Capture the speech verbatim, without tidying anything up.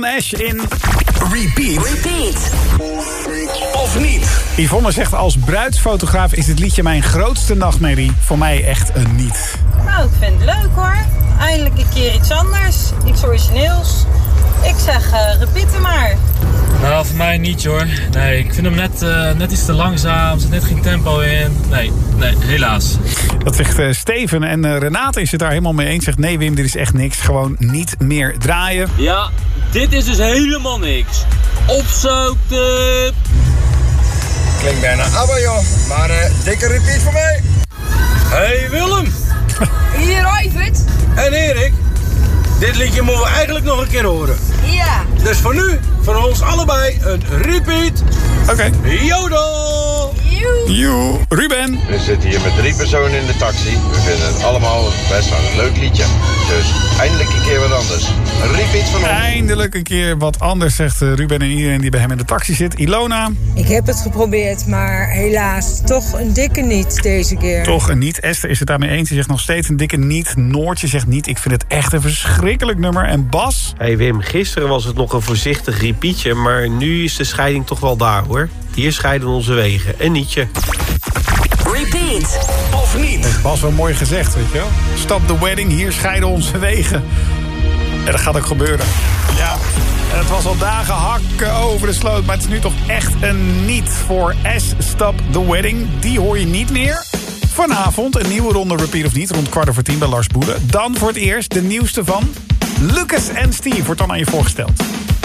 Ash in Repeat. Repeat. Of niet? Yvonne zegt, als bruidsfotograaf is dit liedje mijn grootste nachtmerrie. Voor mij echt een niet. Nou, ik vind het leuk hoor. Eindelijk een keer iets anders. Iets origineels. Ik zeg, uh, repeat hem maar. Nou, voor mij niet hoor. Nee, ik vind hem net, uh, net iets te langzaam. Er zit net geen tempo in. Nee, nee, helaas. Dat zegt uh, Steven. En uh, Renate is het daar helemaal mee eens. Zegt, nee Wim, dit is echt niks. Gewoon niet meer draaien. Ja, dit is dus helemaal niks. Opzouten. Klinkt bijna ABBA joh. Maar uh, dikke repeat voor mij. Hey Willem. Hier, Ivert. En Erik. Dit liedje moeten we eigenlijk nog een keer horen. Ja. Dus voor nu, voor ons allebei, een repeat. Oké. Okay. Jodel. Joe. Ruben. We zitten hier met drie personen in de taxi. We vinden het allemaal best wel een leuk liedje. Dus eindelijk een keer wat anders. Een repeat van ons. Eindelijk een keer wat anders, zegt Ruben en iedereen die bij hem in de taxi zit. Ilona. Ik heb het geprobeerd, maar helaas toch een dikke niet deze keer. Toch een niet. Esther is het daarmee eens. Die zegt nog steeds een dikke niet. Noortje zegt niet. Ik vind het echt een verschrikkelijk nummer. En Bas? Hey Wim, gisteren was het nog een voorzichtig repeatje, maar nu is de scheiding toch wel daar hoor. Hier scheiden onze wegen. Een nietje. Repeat. Of niet? Dat is Bas wel mooi gezegd, weet je wel. Stop the wedding, hier scheiden onze wegen. En dat gaat ook gebeuren. Ja, en het was al dagen hakken over de sloot. Maar het is nu toch echt een niet voor S. Stop the wedding. Die hoor je niet meer. Vanavond een nieuwe ronde Repeat of niet. Rond kwart over tien bij Lars Boelen. Dan voor het eerst de nieuwste van Lucas en Steve. Wordt dan aan je voorgesteld.